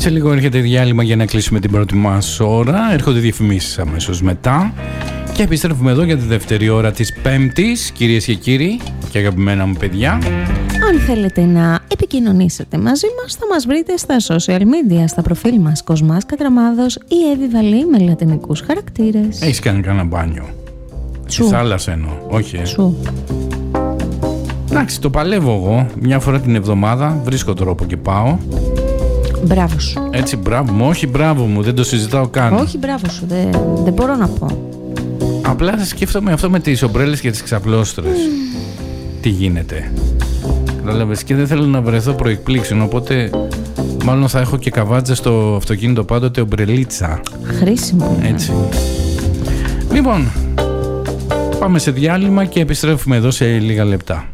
Σε λίγο έρχεται διάλειμμα για να κλείσουμε την πρώτη μας ώρα. Έρχονται διαφημίσεις αμέσως μετά. Και επιστρέφουμε εδώ για τη δεύτερη ώρα της Πέμπτης, κυρίες και κύριοι και αγαπημένα μου παιδιά. Αν θέλετε να επικοινωνήσετε μαζί μας, θα μας βρείτε στα social media, στα προφίλ μας Κοσμάς Κατραμάδος ή Εύη Βαλή με λατινικούς χαρακτήρες. Έχεις κάνει κανένα μπάνιο? Σου. Στη θάλασσα εννοώ, όχι. Σου. Εντάξει, το παλεύω εγώ. Μια φορά την εβδομάδα βρίσκω τρόπο και πάω. Μπράβο σου. Έτσι, μπράβο μου, όχι μπράβο μου, δεν το συζητάω καν. Όχι, μπράβο σου, δεν μπορώ να πω. Απλά σκέφτομαι αυτό με τις ομπρέλες και τις ξαπλώστρες. Τι γίνεται? Κατάλαβες, και δεν θέλω να βρεθώ προεκπλήξεων, οπότε μάλλον θα έχω και καβάτζα στο αυτοκίνητο πάντοτε ομπρελίτσα. Χρήσιμο. Έτσι. Λοιπόν, πάμε σε διάλειμμα και επιστρέφουμε εδώ σε λίγα λεπτά.